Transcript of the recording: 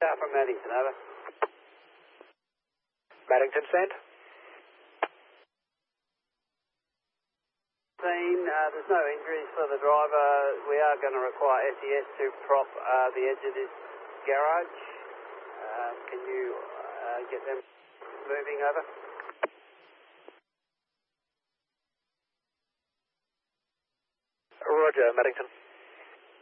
Out from Maddington, over. Maddington, send. There's no injuries for the driver. We are going to require SES to prop the edge of this garage. Can you get them moving, over? Roger, Maddington.